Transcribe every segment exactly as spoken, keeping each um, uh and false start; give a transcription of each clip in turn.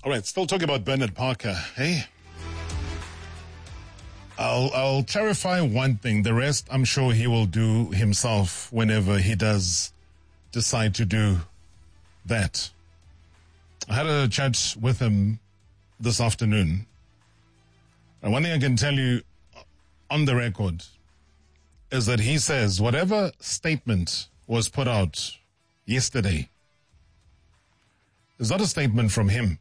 All right, still talking about Bernard Parker, hey? I'll, I'll clarify one thing. The rest, I'm sure he will do himself whenever he does decide to do that. I had a chat with him this afternoon. And one thing I can tell you on the record is that he says whatever statement was put out yesterday is not a statement from him.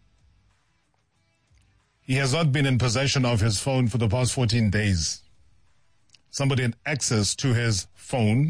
He has not been in possession of his phone for the past fourteen days. Somebody had access to his phone,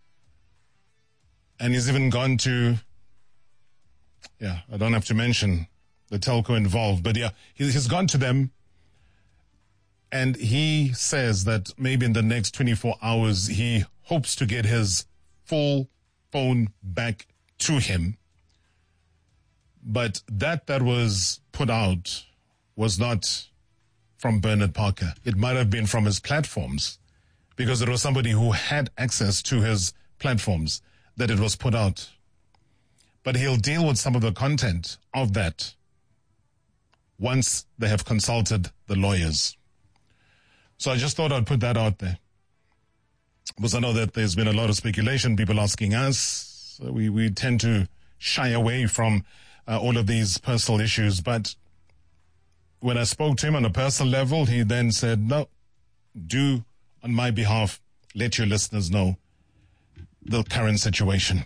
and he's even gone to, yeah, I don't have to mention the telco involved, but yeah, he's gone to them, and he says that maybe in the next twenty-four hours, he hopes to get his full phone back to him. But that that was put out was not from Bernard Parker. It might have been from his platforms, because it was somebody who had access to his platforms that it was put out. But he'll deal with some of the content of that once they have consulted the lawyers. So I just thought I'd put that out there, because I know that there's been a lot of speculation, people asking us. We, we tend to shy away from uh, all of these personal issues, but when I spoke to him on a personal level, he then said, no, do on my behalf let your listeners know the current situation.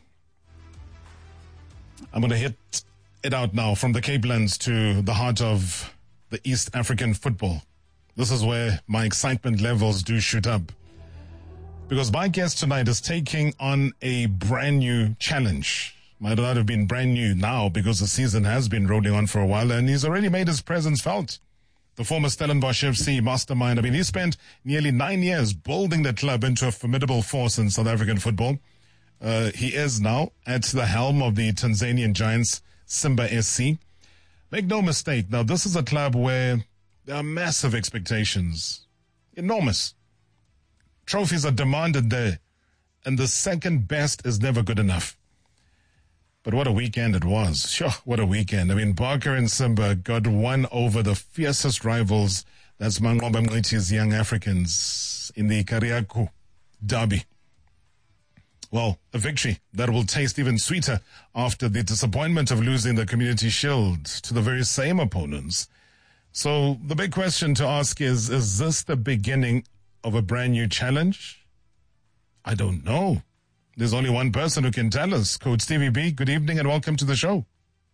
I'm going to hit it out now from the Cape Lands to the heart of the East African football. This is where my excitement levels do shoot up, because my guest tonight is taking on a brand new challenge. Might not have been brand new now, because the season has been rolling on for a while, and he's already made his presence felt. The former Stellenbosch F C mastermind. I mean, he spent nearly nine years building the club into a formidable force in South African football. Uh, he is now at the helm of the Tanzanian Giants, Simba S C. Make no mistake, now this is a club where there are massive expectations. Enormous. Trophies are demanded there, and the second best is never good enough. But what a weekend it was. Sure, what a weekend. I mean, Parker and Simba got one over the fiercest rivals. That's Manqoba Mngqithi's Young Africans in the Kariako derby. Well, a victory that will taste even sweeter after the disappointment of losing the Community Shield to the very same opponents. So the big question to ask is, is this the beginning of a brand new challenge? I don't know. There's only one person who can tell us. Coach Stevie B, good evening and welcome to the show.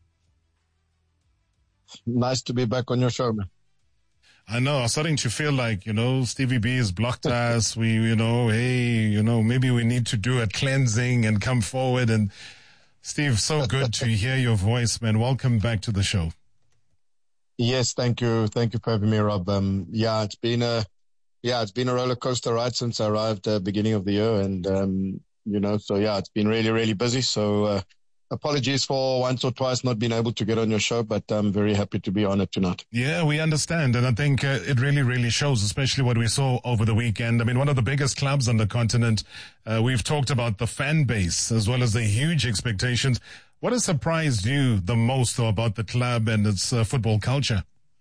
Nice to be back on your show, man. I know, I'm starting to feel like, you know, Stevie B has blocked us. We, you know, hey, you know, maybe we need to do a cleansing and come forward. And Steve, so good to hear your voice, man. Welcome back to the show. Yes, thank you. Thank you for having me, Rob. Um, yeah, it's been a, yeah, it's been a roller coaster ride since I arrived at the beginning of the year. And, um, you know, so yeah, it's been really, really busy. So, uh, apologies for once or twice not being able to get on your show, but I'm very happy to be on it tonight. Yeah, we understand. And I think uh, it really, really shows, especially what we saw over the weekend. I mean, one of the biggest clubs on the continent. Uh, we've talked about the fan base as well as the huge expectations. What has surprised you the most, though, about the club and its uh, football culture?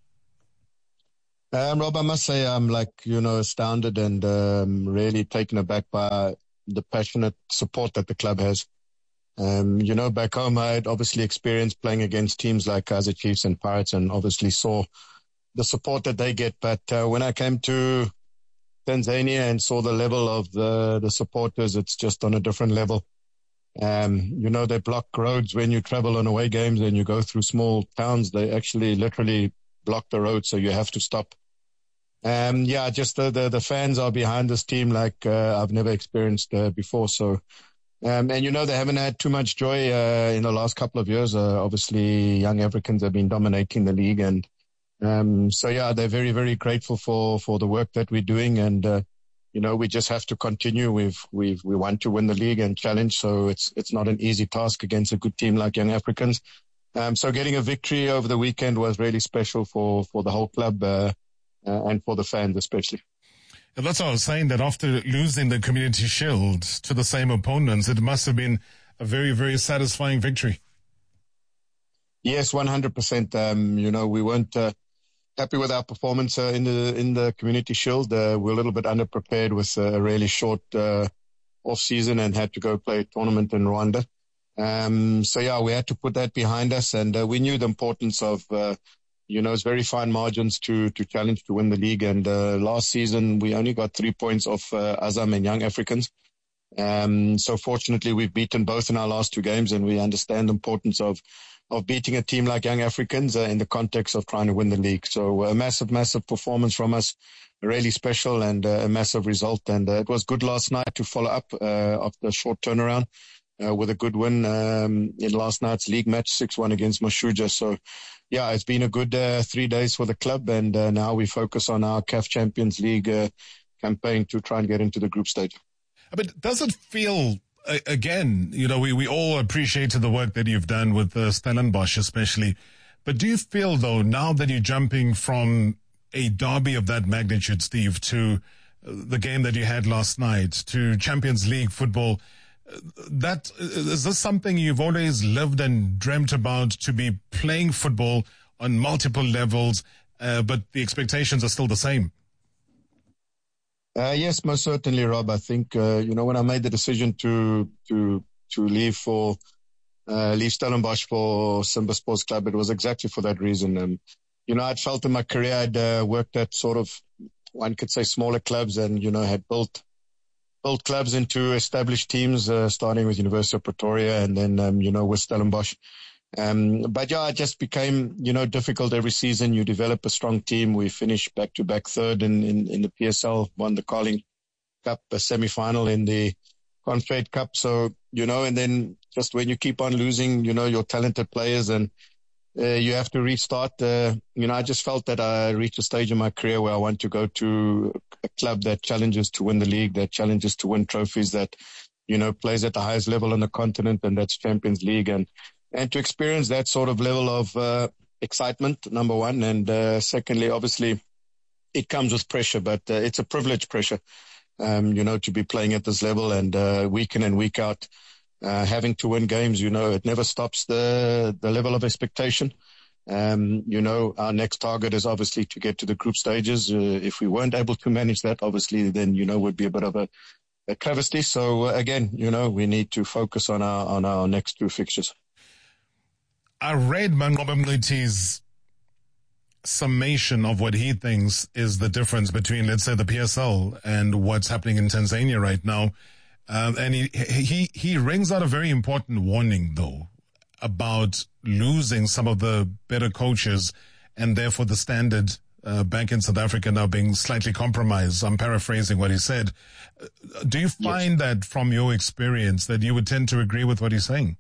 Um, Rob, I must say I'm like, you know, astounded and um, really taken aback by the passionate support that the club has. Um, you know, back home, I had obviously experienced playing against teams like Kaizer Chiefs and Pirates and obviously saw the support that they get. But uh, when I came to Tanzania and saw the level of the, the supporters, it's just on a different level. Um, you know, they block roads when you travel on away games and you go through small towns. They actually literally block the road, so you have to stop. Um, yeah, just the, the, the fans are behind this team like uh, I've never experienced uh, before. So, um, and you know, they haven't had too much joy uh, in the last couple of years. Uh, obviously, Young Africans have been dominating the league, and um, so yeah, they're very, very grateful for for the work that we're doing, and uh, you know, we just have to continue. We've we've we want to win the league and challenge, so it's it's not an easy task against a good team like Young Africans. Um, so getting a victory over the weekend was really special for for the whole club. Uh, Uh, and for the fans especially. And that's what I was saying, that after losing the Community Shield to the same opponents, it must have been a very, very satisfying victory. Yes, one hundred percent. Um, you know, we weren't uh, happy with our performance uh, in the in the Community Shield. Uh, we're a little bit underprepared with a really short uh, off season and had to go play a tournament in Rwanda. Um, so yeah, we had to put that behind us, and uh, we knew the importance of uh, you know, it's very fine margins to to challenge to win the league. And uh, last season we only got three points off uh, Azam and Young Africans. Um, so fortunately, we've beaten both in our last two games, and we understand the importance of of beating a team like Young Africans uh, in the context of trying to win the league. So a massive, massive performance from us, really special, and uh, a massive result. And uh, it was good last night to follow up uh, after a short turnaround uh, with a good win um, in last night's league match, six one against Mashuja. So, yeah, it's been a good uh, three days for the club, and uh, now we focus on our C A F Champions League uh, campaign to try and get into the group stage. But does it feel, again, you know, we, we all appreciated the work that you've done with uh, Stellenbosch especially, but do you feel, though, now that you're jumping from a derby of that magnitude, Steve, to the game that you had last night, to Champions League football, that is this something you've always lived and dreamt about, to be playing football on multiple levels, uh, but the expectations are still the same? Uh, yes, most certainly, Rob. I think, uh, you know, when I made the decision to, to, to leave for, uh, leave Stellenbosch for Simba Sports Club, it was exactly for that reason. Um, you know, I'd felt in my career I'd, uh, worked at sort of, one could say, smaller clubs, and, you know, had built, built clubs into established teams, uh, starting with University of Pretoria and then, um, you know, with Stellenbosch. Um, but yeah, it just became, you know, difficult every season. You develop a strong team. We finished back to back third in, in, in the P S L, won the Carling Cup, a semi-final in the Confed Cup. So, you know, and then just when you keep on losing, you know, your talented players, and uh, you have to restart, uh, you know, I just felt that I reached a stage in my career where I want to go to a club that challenges to win the league, that challenges to win trophies, that, you know, plays at the highest level on the continent, and that's Champions League. And, And to experience that sort of level of uh, excitement, number one. And uh, secondly, obviously, it comes with pressure, but uh, it's a privileged pressure, um, you know, to be playing at this level, and uh, week in and week out, uh, having to win games. You know, it never stops the, the level of expectation. Um, you know, our next target is obviously to get to the group stages. Uh, if we weren't able to manage that, obviously, then, you know, would be a bit of a, a travesty. So uh, again, you know, we need to focus on our, on our next two fixtures. I read Manqoba Mngqithi's summation of what he thinks is the difference between, let's say, the P S L and what's happening in Tanzania right now. Um, and he, he, he rings out a very important warning, though, about losing some of the better coaches, and therefore the standard uh, back in South Africa now being slightly compromised. I'm paraphrasing what he said. Do you find yes. that from your experience that you would tend to agree with what he's saying?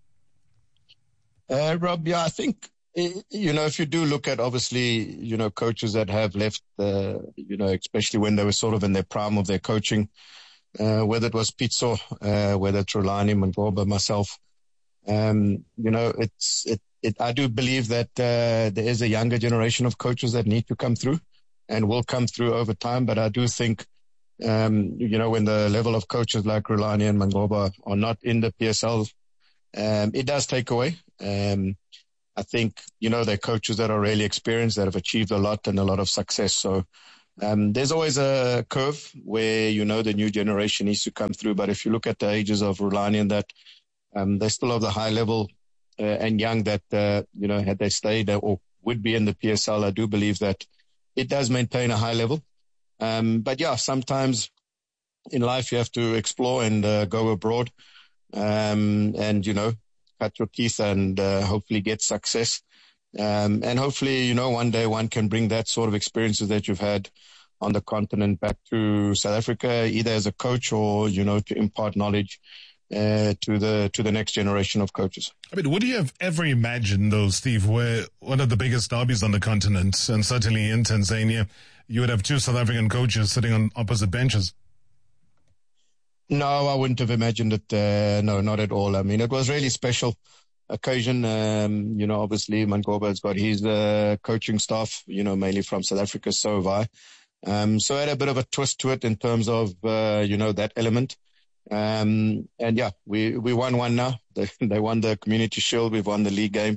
Uh, Rob, yeah, I think, you know, if you do look at, obviously, you know, coaches that have left, uh, you know, especially when they were sort of in their prime of their coaching, uh, whether it was Pitso, uh, whether it's Rulani, Manqoba, myself, um, you know, it's, it, it, I do believe that, uh, there is a younger generation of coaches that need to come through and will come through over time. But I do think, um, you know, when the level of coaches like Rulani and Manqoba are not in the P S L, Um, it does take away. Um, I think, you know, they're coaches that are really experienced, that have achieved a lot and a lot of success. So, um, there's always a curve where, you know, the new generation needs to come through. But if you look at the ages of Rulani and that, um, they still have the high level, uh, and young that, uh, you know, had they stayed or would be in the P S L, I do believe that it does maintain a high level. Um, but yeah, sometimes in life you have to explore and, uh, go abroad. Um, and, you know, cut your teeth and uh, hopefully get success. Um, and hopefully, you know, one day one can bring that sort of experiences that you've had on the continent back to South Africa, either as a coach or, you know, to impart knowledge uh, to the to the next generation of coaches. I mean, would you have ever imagined, though, Steve, where one of the biggest derbies on the continent, and certainly in Tanzania, you would have two South African coaches sitting on opposite benches? No, I wouldn't have imagined it. Uh, no, not at all. I mean, it was really special occasion. Um, you know, obviously Manqoba has got his uh, coaching staff, you know, mainly from South Africa, so have I. Um, so it had a bit of a twist to it in terms of, uh, you know, that element. Um, and yeah, we, we won one now. They, they won the Community Shield. We've won the league game.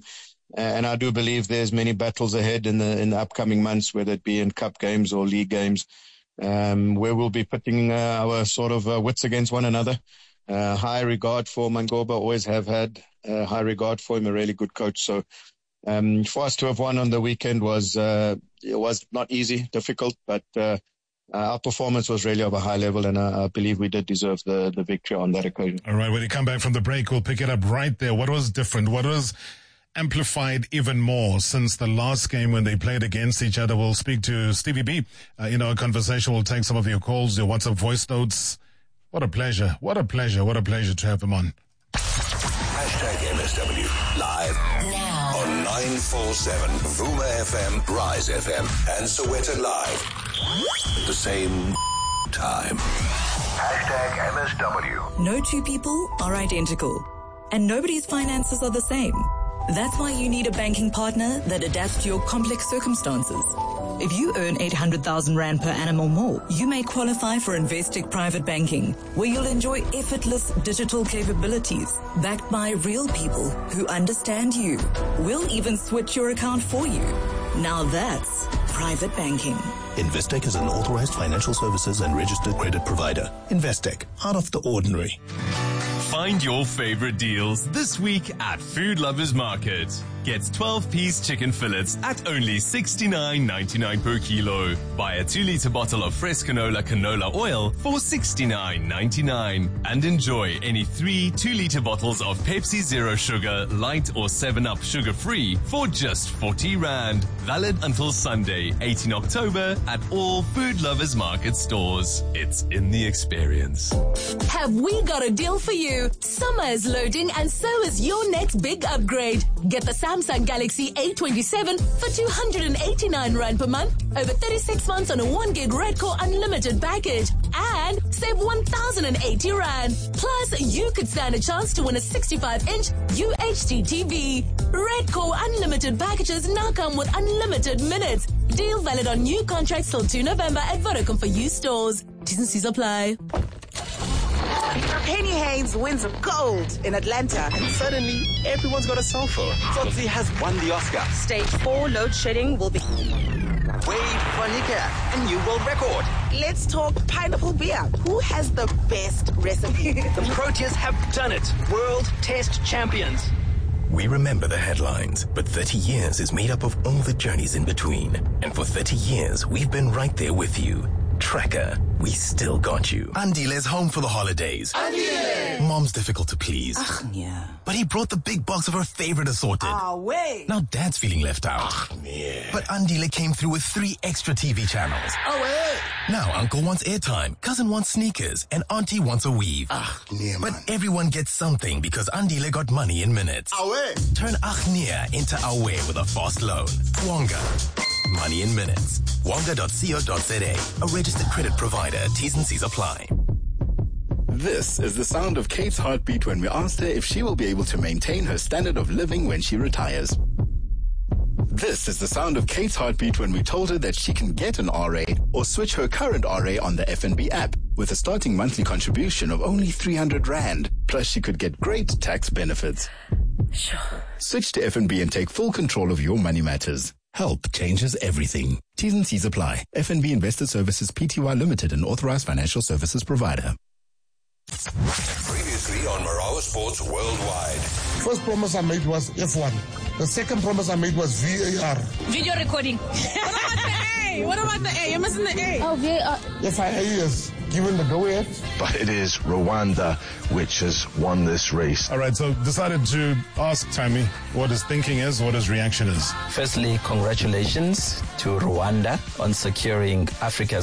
And I do believe there's many battles ahead in the in the upcoming months, whether it be in cup games or league games, um, where we'll be putting uh, our sort of uh, wits against one another. Uh, high regard for Mangoba, always have had uh, high regard for him, a really good coach. So um, for us to have won on the weekend was uh, it was not easy, difficult, but uh, our performance was really of a high level, and I, I believe we did deserve the, the victory on that occasion. All right, when you come back from the break, we'll pick it up right there. What was different? What was amplified even more since the last game when they played against each other? We'll speak to Stevie B uh, in our conversation. We'll take some of your calls, your WhatsApp voice notes. What a pleasure. What a pleasure. What a pleasure to have them on. Hashtag M S W live now on nine four seven Vuma F M, Rise F M, and Soweto Live at the same time. Hashtag M S W. No two people are identical, and nobody's finances are the same. That's why you need a banking partner that adapts to your complex circumstances. If you earn eight hundred thousand rand per annum or more, you may qualify for Investec Private Banking, where you'll enjoy effortless digital capabilities backed by real people who understand you. We'll even switch your account for you. Now that's private banking. Investec is an authorized financial services and registered credit provider. Investec, out of the ordinary. Find your favorite deals this week at Food Lovers Market. Get twelve-piece chicken fillets at only sixty-nine ninety-nine per kilo. Buy a two-liter bottle of fresh canola canola oil for sixty-nine ninety-nine. And enjoy any three two-liter bottles of Pepsi Zero Sugar, Light or seven up Sugar-Free for just forty rand. Valid until Sunday, eighteenth October at all Food Lovers Market stores. It's in the experience. Have we got a deal for you? Summer is loading and so is your next big upgrade. Get the Samsung Galaxy A twenty-seven for two hundred eighty-nine rand per month over thirty-six months on a one gig Redcore Unlimited package and save one thousand eighty rand. Plus, you could stand a chance to win a sixty-five inch U H D T V. Redcore Unlimited packages now come with unlimited minutes. Deal valid on new contracts till the second of November at Vodacom for you stores. T's and C's apply. Penny Haynes wins gold in Atlanta. And suddenly, everyone's got a cell phone. Tsotsi has won the Oscar. Stage four load shedding will be... Wade Vanika, a new world record. Let's talk pineapple beer. Who has the best recipe? The Proteas have done it. World Test Champions. We remember the headlines, but thirty years is made up of all the journeys in between. And for thirty years, we've been right there with you. Tracker, we still got you. Andile's home for the holidays. Andile! Mom's difficult to please. Ach, yeah. But he brought the big box of her favorite assorted. Ah, wait. Now Dad's feeling left out. Ach, yeah. But Andile came through with three extra T V channels. Oh, wait. Now Uncle wants airtime, Cousin wants sneakers, and Auntie wants a weave. Ach, yeah, But everyone gets something because Andile got money in minutes. Awe. Turn Achnia into Awe with a fast loan. Wonga. Money in minutes. Wonga dot co dot za. A registered credit provider. T's and C's apply. This is the sound of Kate's heartbeat when we asked her if she will be able to maintain her standard of living when she retires. This is the sound of Kate's heartbeat when we told her that she can get an R A or switch her current R A on the F N B app with a starting monthly contribution of only three hundred rand. Plus she could get great tax benefits. Sure. Switch to F N B and take full control of your money matters. Help changes everything. T's and C's apply. F N B Investor Services Pty Limited, an authorized financial services provider. Previously on Marawa Sports Worldwide. First promise I made was F one. The second promise I made was V A R. Video recording. What about the A? What about the A? You're missing the A. Oh, V A R. F I A is given the go-ahead. But it is Rwanda which has won this race. All right, so decided to ask Tammy what his thinking is, what his reaction is. Firstly, congratulations to Rwanda on securing Africa's